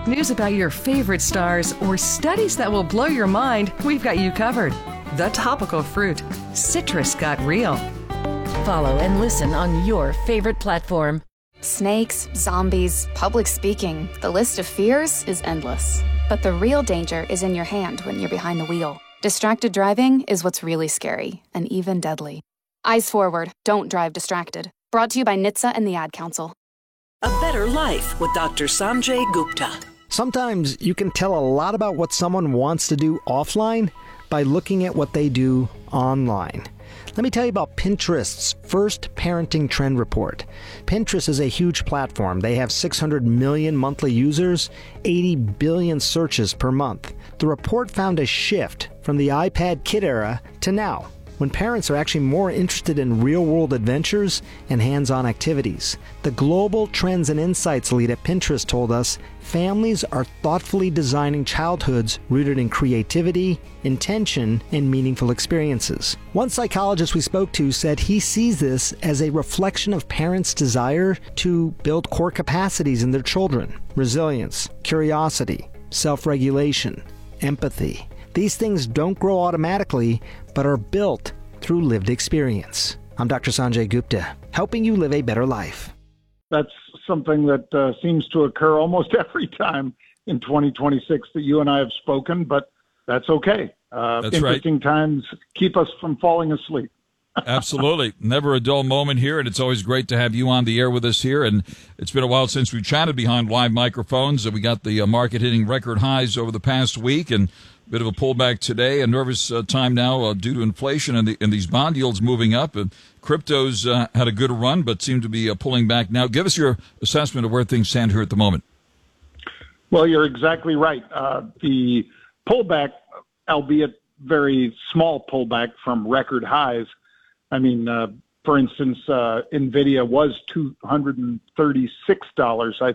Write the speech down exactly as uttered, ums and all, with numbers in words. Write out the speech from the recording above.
News about your favorite stars or studies that will blow your mind, we've got you covered. The Topical Fruit. Citrus got real. Follow and listen on your favorite platform. Snakes, zombies, public speaking. The list of fears is endless. But the real danger is in your hand when you're behind the wheel. Distracted driving is what's really scary and even deadly. Eyes forward. Don't drive distracted. Brought to you by N H T S A and the Ad Council. A Better Life with Doctor Sanjay Gupta. Sometimes you can tell a lot about what someone wants to do offline by looking at what they do online. Let me tell you about Pinterest's first parenting trend report. Pinterest is a huge platform. They have six hundred million monthly users, eighty billion searches per month. The report found a shift from the iPad kid era to now, when parents are actually more interested in real-world adventures and hands-on activities. The Global Trends and Insights lead at Pinterest told us families are thoughtfully designing childhoods rooted in creativity, intention, and meaningful experiences. One psychologist we spoke to said he sees this as a reflection of parents' desire to build core capacities in their children: resilience, curiosity, self-regulation, empathy. These things don't grow automatically, but are built through lived experience. I'm Doctor Sanjay Gupta, helping you live a better life. That's something that uh, seems to occur almost every time in twenty twenty-six that you and I have spoken, but that's okay. Uh, that's interesting right. times keep us from falling asleep. Absolutely. Never a dull moment here, and it's always great to have you on the air with us here. And it's been a while since we chatted behind live microphones. We got the uh, market hitting record highs over the past week, and a bit of a pullback today. A nervous uh, time now uh, due to inflation and, the, and these bond yields moving up. And crypto's uh, had a good run, but seem to be uh, pulling back now. Give us your assessment of where things stand here at the moment. Well, you're exactly right. Uh, the pullback, albeit very small pullback from record highs. I mean, uh, for instance, uh, NVIDIA was two hundred thirty-six dollars, I